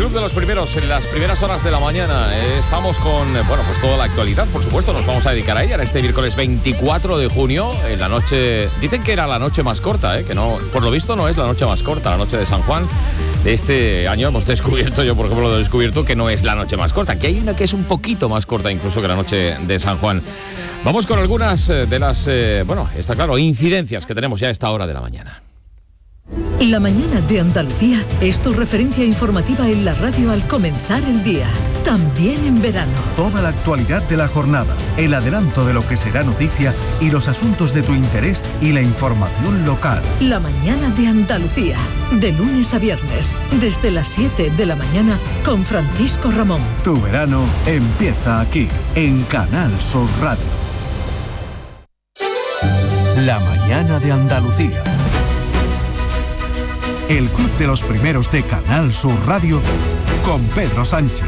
Club de los Primeros, en las primeras horas de la mañana. Estamos con, pues toda la actualidad, por supuesto, nos vamos a dedicar a ella en este miércoles 24 de junio, en la noche, dicen que era la noche más corta, que no, por lo visto no es la noche más corta, la noche de San Juan. De este año hemos descubierto, yo por ejemplo lo he descubierto, que no es la noche más corta, que hay una que es un poquito más corta incluso que la noche de San Juan. Vamos con algunas de las, está claro, incidencias que tenemos ya a esta hora de la mañana. La mañana de Andalucía es tu referencia informativa en la radio al comenzar el día, también en verano. Toda la actualidad de la jornada, el adelanto de lo que será noticia y los asuntos de tu interés y la información local. La mañana de Andalucía, de lunes a viernes, desde las 7 de la mañana con Francisco Ramón. Tu verano empieza aquí, en Canal Sur Radio. La mañana de Andalucía. El Club de los Primeros de Canal Sur Radio con Pedro Sánchez.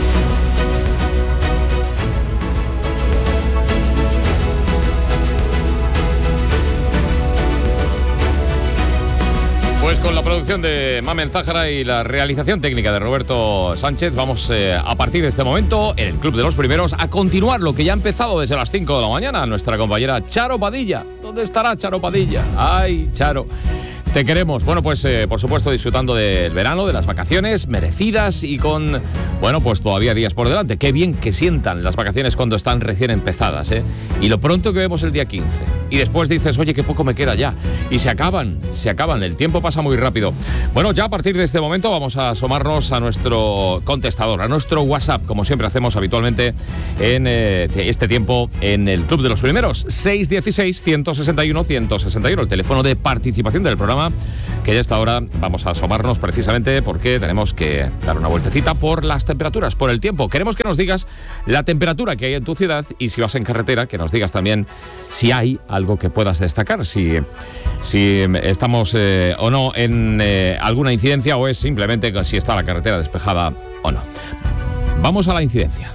Pues con la producción de Mamen Zájara y la realización técnica de Roberto Sánchez, vamos a partir de este momento en el Club de los Primeros a continuar lo que ya ha empezado desde las 5 de la mañana. Nuestra compañera Charo Padilla. ¿Dónde estará Charo Padilla? ¡Ay, Charo! Te queremos. Bueno, pues por supuesto disfrutando del verano, de las vacaciones merecidas y con, pues todavía días por delante. Qué bien que sientan las vacaciones cuando están recién empezadas, ¿eh? Y lo pronto que vemos el día 15. Y después dices, oye, qué poco me queda ya. Y se acaban. El tiempo pasa muy rápido. Bueno, ya a partir de este momento vamos a asomarnos a nuestro contestador, a nuestro WhatsApp, como siempre hacemos habitualmente en este tiempo en el Club de los Primeros. 616-161-161, el teléfono de participación del programa, que ya a esta hora vamos a asomarnos precisamente porque tenemos que dar una vueltecita por las temperaturas, por el tiempo. Queremos que nos digas la temperatura que hay en tu ciudad y si vas en carretera, que nos digas también si hay algo que puedas destacar, si estamos o no en alguna incidencia o es simplemente si está la carretera despejada o no. Vamos a la incidencia.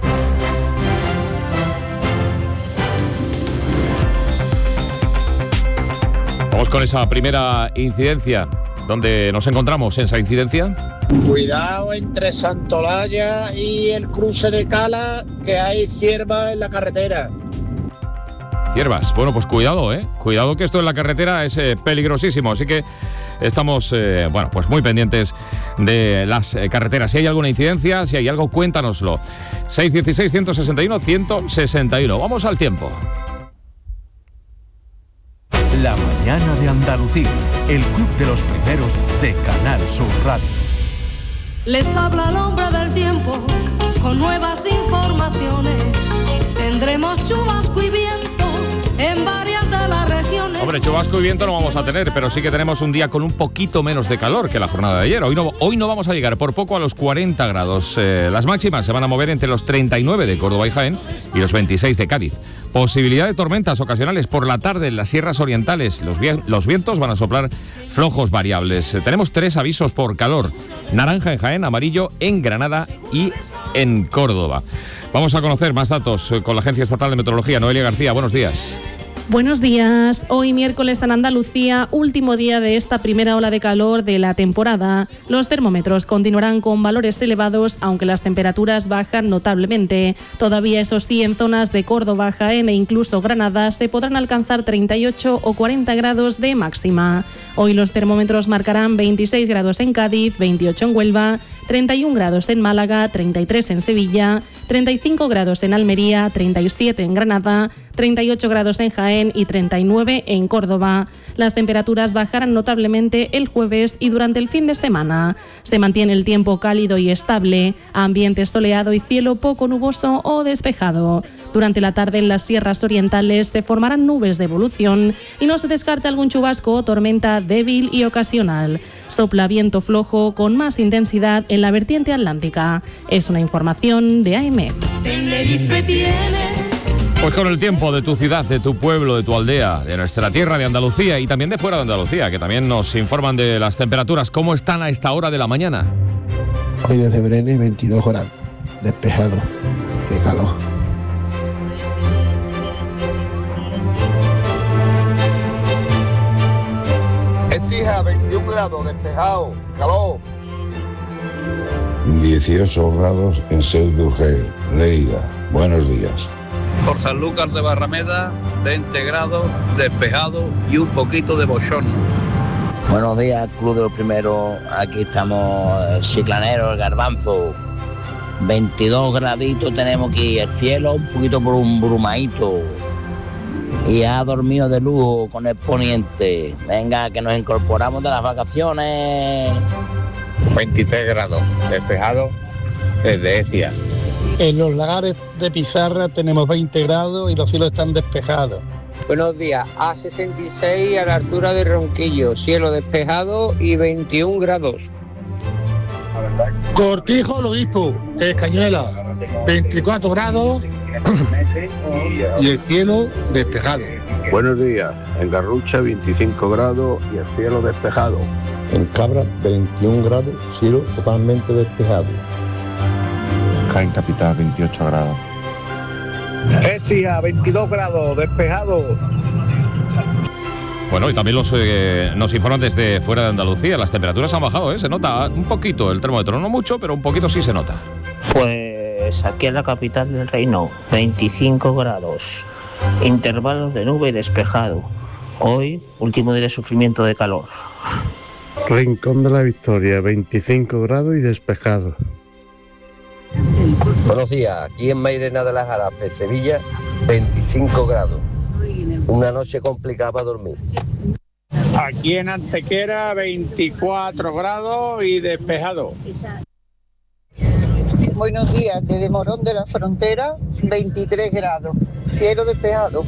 Vamos con esa primera incidencia. ¿Dónde nos encontramos en esa incidencia? Cuidado entre Santolaya y el cruce de Cala, que hay ciervas en la carretera. Ciervas, pues cuidado, cuidado que esto en la carretera es peligrosísimo, así que estamos, pues muy pendientes de las carreteras. Si hay alguna incidencia, si hay algo, cuéntanoslo. 616-161-161. Vamos al tiempo. La mañana de Andalucía, el Club de los Primeros de Canal Sur Radio. Les habla el hombre del tiempo con nuevas informaciones. Tendremos chubasco y viento en varias de las regiones. Hombre, chubasco y viento no vamos a tener, pero sí que tenemos un día con un poquito menos de calor que la jornada de ayer. Hoy no vamos a llegar por poco a los 40 grados. Las máximas se van a mover entre los 39 de Córdoba y Jaén y los 26 de Cádiz. Posibilidad de tormentas ocasionales por la tarde en las sierras orientales. Los vientos van a soplar flojos variables. Tenemos 3 avisos por calor. Naranja en Jaén, amarillo en Granada y en Córdoba. Vamos a conocer más datos con la Agencia Estatal de Meteorología. Noelia García, buenos días. Buenos días. Hoy miércoles en Andalucía, último día de esta primera ola de calor de la temporada. Los termómetros continuarán con valores elevados, aunque las temperaturas bajan notablemente. Todavía eso sí, en zonas de Córdoba, Jaén e incluso Granada se podrán alcanzar 38 o 40 grados de máxima. Hoy los termómetros marcarán 26 grados en Cádiz, 28 en Huelva, 31 grados en Málaga, 33 en Sevilla, 35 grados en Almería, 37 en Granada, 38 grados en Jaén y 39 en Córdoba. Las temperaturas bajarán notablemente el jueves y durante el fin de semana. Se mantiene el tiempo cálido y estable, ambiente soleado y cielo poco nuboso o despejado. Durante la tarde en las sierras orientales se formarán nubes de evolución y no se descarta algún chubasco o tormenta débil y ocasional. Sopla viento flojo con más intensidad en la vertiente atlántica. Es una información de AEMET. Pues con el tiempo de tu ciudad, de tu pueblo, de tu aldea, de nuestra tierra, de Andalucía y también de fuera de Andalucía, que también nos informan de las temperaturas. ¿Cómo están a esta hora de la mañana? Hoy desde Brenes 22 grados, despejado, qué calor. Écija 21 grados, despejado, calor. 18 grados en Seu d'Urgell, Lleida. Buenos días. Por Sanlúcar de Barrameda, 20 grados, despejado y un poquito de bochón. Buenos días, Club de los Primeros. Aquí estamos, el Chiclanero, el Garbanzo. 22 graditos tenemos aquí, el cielo un poquito brumadito. Y ha dormido de lujo con el poniente. Venga, que nos incorporamos de las vacaciones. 23 grados, despejado desde Ecija. En los lagares de Pizarra tenemos 20 grados y los cielos están despejados. Buenos días, A66 a la altura de Ronquillo, cielo despejado y 21 grados. Cortijo, el Obispo, Cañuela, 24 grados y el cielo despejado. Buenos días, en Garrucha 25 grados y el cielo despejado. En Cabra 21 grados, cielo totalmente despejado. Jaén Capital 28 grados. Ecija 22 grados, despejado. Bueno, y también nos informan desde fuera de Andalucía. Las temperaturas han bajado, se nota un poquito el termómetro, no mucho, pero un poquito sí se nota. Pues aquí en la capital del reino, 25 grados, intervalos de nube y despejado. Hoy, último día de sufrimiento de calor. Rincón de la Victoria, 25 grados y despejado. Buenos días, aquí en Mairena de las Jarafes, Sevilla, 25 grados. Una noche complicada para dormir. Aquí en Antequera, 24 grados y despejado. Buenos días, desde Morón de la Frontera, 23 grados, cielo despejado.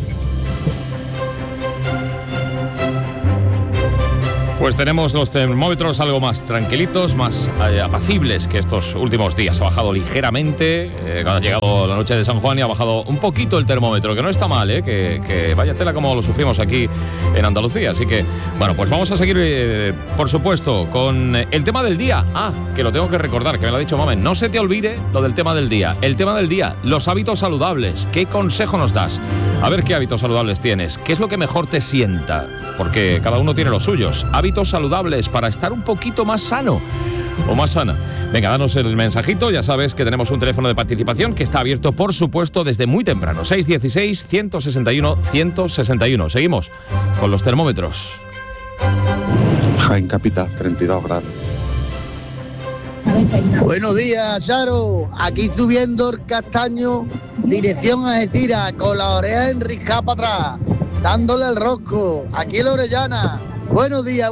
Pues tenemos los termómetros algo más tranquilitos, más apacibles que estos últimos días. Ha bajado ligeramente, ha llegado la noche de San Juan y ha bajado un poquito el termómetro, que no está mal, que vaya tela como lo sufrimos aquí en Andalucía. Así que, bueno, pues vamos a seguir, por supuesto, con el tema del día. Que lo tengo que recordar, que me lo ha dicho Mamen. No se te olvide lo del tema del día. El tema del día, los hábitos saludables. ¿Qué consejo nos das? A ver qué hábitos saludables tienes. ¿Qué es lo que mejor te sienta? Porque cada uno tiene los suyos. Hábitos saludables para estar un poquito más sano o más sana. Venga, danos el mensajito. Ya sabes que tenemos un teléfono de participación que está abierto, por supuesto, desde muy temprano. 616-161-161. Seguimos con los termómetros. Jaén Capital, 32 grados. Buenos días, Charo. Aquí subiendo el Castaño, dirección a Algeciras, con la oreja enriscada para atrás, dándole el rosco. Aquí en la Orellana. Buenos días,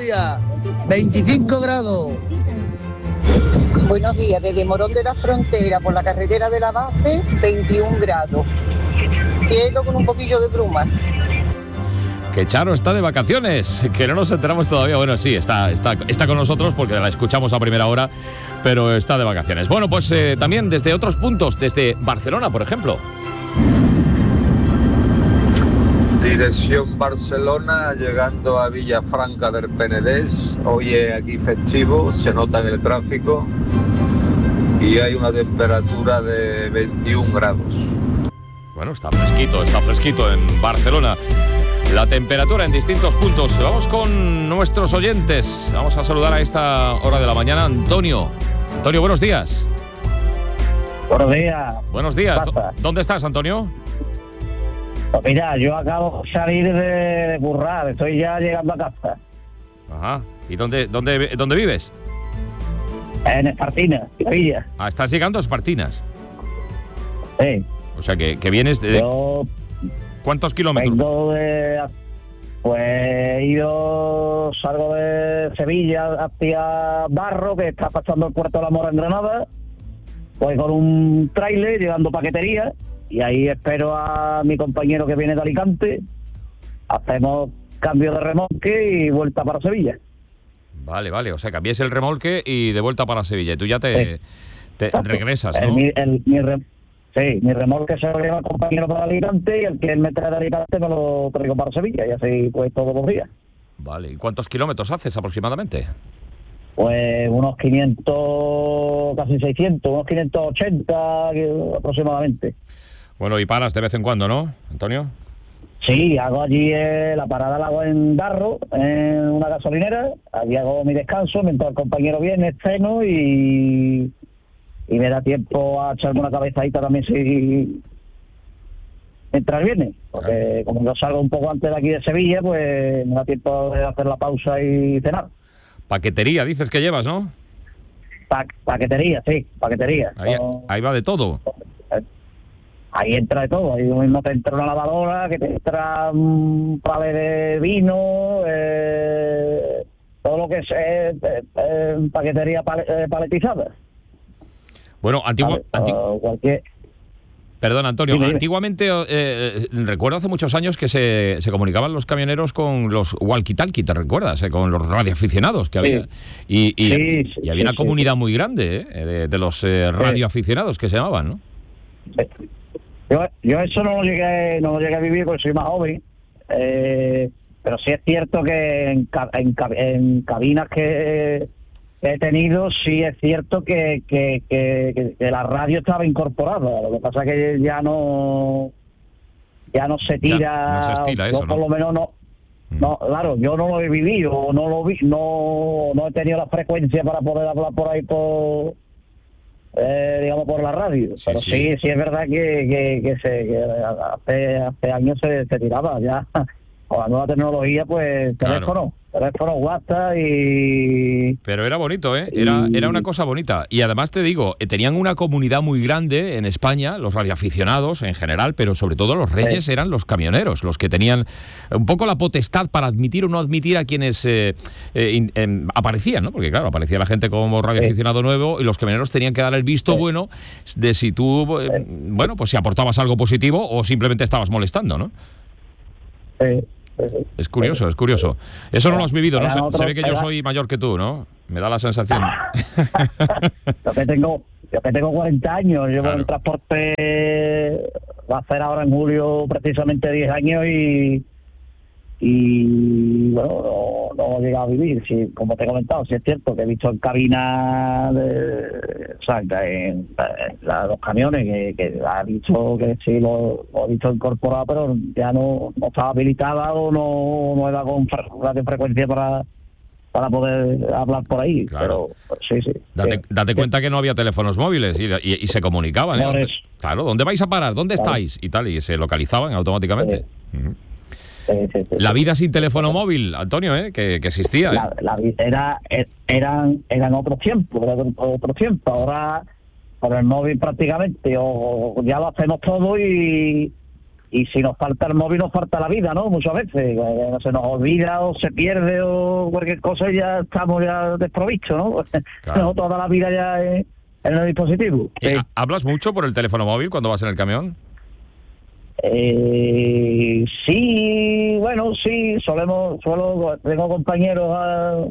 25 grados. Buenos días, desde Morón de la Frontera, por la carretera de la Base, 21 grados. Cielo con un poquillo de bruma. Que Charo está de vacaciones, que no nos enteramos todavía. Bueno, sí, está con nosotros porque la escuchamos a primera hora, pero está de vacaciones. Bueno, pues también desde otros puntos, desde Barcelona, por ejemplo. Dirección Barcelona, llegando a Villafranca del Penedès. Hoy es aquí festivo, se nota en el tráfico y hay una temperatura de 21 grados. Bueno, está fresquito en Barcelona. La temperatura en distintos puntos. Vamos con nuestros oyentes. Vamos a saludar a esta hora de la mañana a Antonio. Antonio, buenos días. Buenos días. Buenos días. ¿Dónde estás, Antonio? Pues mira, yo acabo de salir de currar, estoy ya llegando a casa. Ajá. ¿Y dónde vives? En Espartinas, Sevilla. ¿Estás llegando a Espartinas? Sí. O sea, que vienes de... ¿Cuántos kilómetros? Salgo de Sevilla hacia Barro, que está pasando el Puerto de la Mora en Granada. Voy con un tráiler llevando paquetería y ahí espero a mi compañero que viene de Alicante. Hacemos cambio de remolque y vuelta para Sevilla. Vale, o sea, cambiéis el remolque y de vuelta para Sevilla. Y tú ya te regresas, ¿no? Mi remolque se lo lleva el compañero para Alicante y el que me trae de Alicante me lo traigo para Sevilla, y así pues todos los días. Vale, ¿y cuántos kilómetros haces aproximadamente? Pues unos 500, casi 600, unos 580 aproximadamente. Bueno, y paras de vez en cuando, ¿no, Antonio? Sí, hago allí la parada, la hago en Darro, en una gasolinera. Allí hago mi descanso mientras el compañero viene, ceno y y me da tiempo a echarme una cabezadita también si mientras viene, porque como yo salgo un poco antes de aquí de Sevilla, pues me da tiempo de hacer la pausa y cenar. Paquetería, dices que llevas, ¿no? Paquetería, sí, paquetería. Ahí va de todo. Ahí entra de todo, ahí mismo te entra una lavadora, que te entra un palé de vino, todo lo que es paquetería paletizada. Bueno, cualquier... Perdón, Antonio, Dime. Antiguamente, recuerdo hace muchos años que se comunicaban los camioneros con los walkie-talkie, ¿te recuerdas? Con los radioaficionados que había. Y había una comunidad muy grande de los radioaficionados que se llamaban, ¿no? Yo eso no lo llegué a vivir porque soy más joven, pero sí es cierto que en cabinas que he tenido, sí es cierto que la radio estaba incorporada. Lo que pasa es que ya no se tira. No se estila eso, yo por lo menos no, claro, yo no lo he vivido, no he tenido la frecuencia para poder hablar por ahí digamos por la radio, pero sí es verdad que hace años se tiraba ya con la nueva tecnología, pues teléfono, WhatsApp y... Pero era bonito, ¿eh? Era una cosa bonita. Y además te digo, tenían una comunidad muy grande en España, los radioaficionados en general, pero sobre todo los reyes eran los camioneros, los que tenían un poco la potestad para admitir o no admitir a quienes aparecían, ¿no? Porque claro, aparecía la gente como radioaficionado nuevo y los camioneros tenían que dar el visto bueno de si tú, bueno, pues si aportabas algo positivo o simplemente estabas molestando, ¿no? Es curioso, es curioso. Eso no lo has vivido, ¿no? Se ve que yo soy mayor que tú, ¿no? Me da la sensación. Yo que tengo 40 años, llevo en transporte, va a hacer ahora en julio precisamente 10 años y bueno, no he llegado a vivir. Sí, como te he comentado, sí es cierto que he visto en cabina en los camiones que ha dicho que sí lo he visto incorporado, pero ya no estaba habilitada o no era con radiofrecuencia para poder hablar por ahí. Claro. Pero sí. Date cuenta que no había teléfonos móviles y se comunicaban. Claro, ¿dónde vais a parar? ¿Dónde estáis? Y tal, y se localizaban automáticamente. La vida sin teléfono móvil, Antonio, que existía. Eran otros tiempos, Ahora, con el móvil prácticamente, o ya lo hacemos todo y si nos falta el móvil, nos falta la vida, ¿no? Muchas veces se nos olvida o se pierde o cualquier cosa y ya estamos ya desprovistos, ¿no? Claro. Toda la vida ya en el dispositivo. ¿Hablas mucho por el teléfono móvil cuando vas en el camión? Sí, bueno, sí, tengo compañeros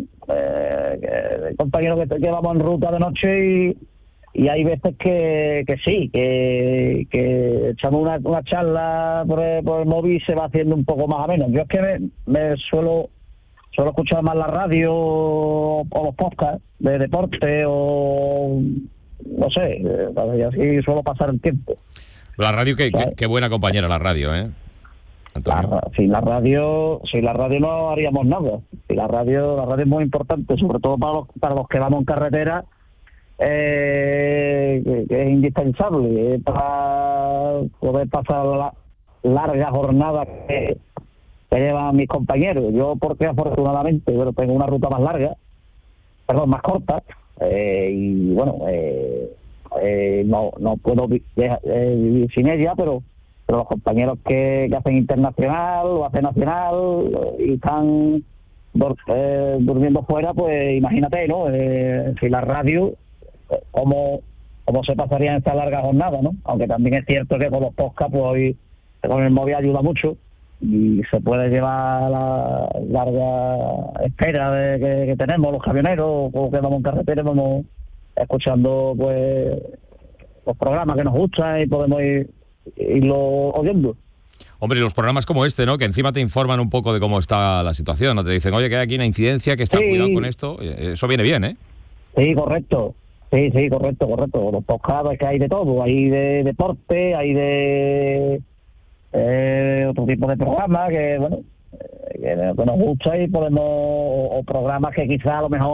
que vamos en ruta de noche y hay veces que sí, que echamos una charla por el móvil y se va haciendo un poco más ameno. Yo es que me suelo escuchar más la radio o los podcasts de deporte o no sé, y así suelo pasar el tiempo. La radio, qué buena compañera la radio, ¿eh? Sin la radio no haríamos nada. La radio es muy importante, sobre todo para los que vamos en carretera, que es indispensable para poder pasar la larga jornada que llevan mis compañeros. Yo, porque afortunadamente tengo una ruta más corta, y bueno, no puedo vivir sin ella, pero los compañeros que hacen internacional o hacen nacional y están durmiendo fuera, pues imagínate, ¿no? Si la radio, cómo se pasaría en esta larga jornada, ¿no? Aunque también es cierto que con los podcasts, pues hoy con el móvil ayuda mucho y se puede llevar la larga espera que tenemos los camioneros o que vamos en carretera, vamos escuchando pues los programas que nos gustan y podemos irlo oyendo. Hombre, y los programas como este, ¿no? Que encima te informan un poco de cómo está la situación, ¿no? Te dicen, oye, que hay aquí una incidencia, que está cuidado con esto. Eso viene bien, ¿eh? Sí, correcto. Sí, correcto. Los podcasts es que hay de todo. Hay de deporte, hay de otro tipo de programas que, bueno, que nos gusta y podemos, o programas que quizás a lo mejor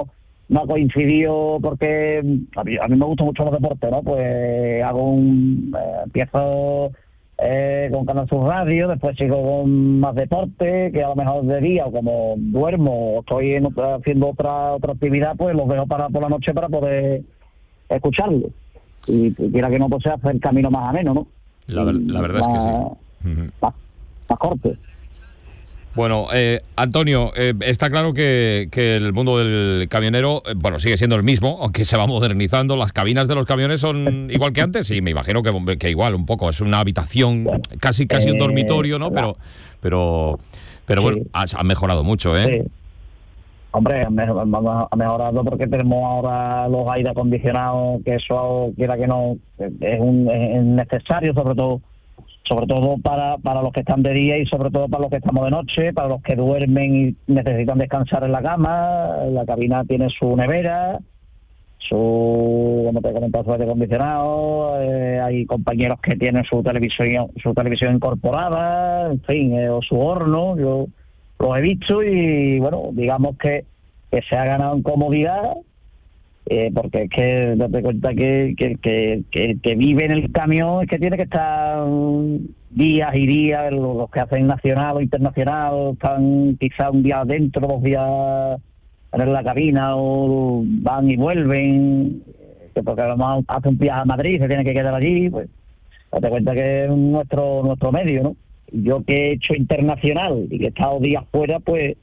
no ha coincidido porque a mí me gustan mucho los deportes, ¿no? Pues empiezo con Canal Sur Radio, después sigo con más deporte, que a lo mejor de día, o como duermo, o estoy haciendo otra actividad, pues los dejo por la noche para poder escucharlo. Y quiera que no, pues se hace el camino más ameno, ¿no? La verdad es que sí. Más corto. Bueno, Antonio, está claro que el mundo del camionero, sigue siendo el mismo, aunque se va modernizando. Las cabinas de los camiones son igual que antes, y me imagino que igual un poco, es una habitación, casi un dormitorio, ¿no? Pero bueno, ha mejorado mucho, ¿eh? Sí. Hombre, ha mejorado porque tenemos ahora los aire acondicionados, que eso, quiera que no, es necesario, sobre todo para los que están de día y sobre todo para los que estamos de noche, para los que duermen y necesitan descansar en la cama. La cabina tiene su nevera, como te he comentado, su aire acondicionado, hay compañeros que tienen su televisión incorporada, en fin, o su horno. Yo los he visto y bueno, digamos que se ha ganado en comodidad, porque es que date cuenta que vive en el camión es que tiene que estar días y días. Los que hacen nacional o internacional están quizá un día adentro, 2 días en la cabina, o van y vuelven, que porque además hace un viaje a Madrid, se tiene que quedar allí. Pues date cuenta que es nuestro medio, ¿no? Yo que he hecho internacional y que he estado días fuera, pues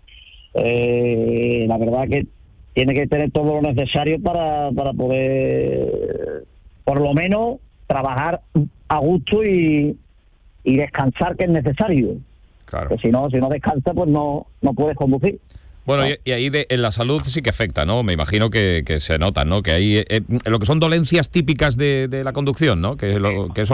la verdad que tiene que tener todo lo necesario para poder, por lo menos, trabajar a gusto y descansar, que es necesario. Claro. Que si no descansa, pues no puedes conducir. Bueno, y ahí en la salud sí que afecta, ¿no? Me imagino que se nota, ¿no? Que hay lo que son dolencias típicas de la conducción, ¿no? Que eso